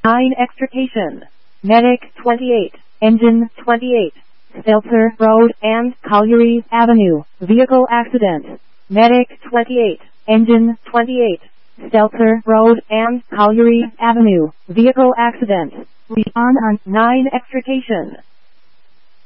9 extrication. Medic 28, Engine 28, Stelter Road and Colliery Avenue, vehicle accident. Medic 28, Engine 28, Stelter Road and Colliery Avenue, vehicle accident. Respond on 9 extrication.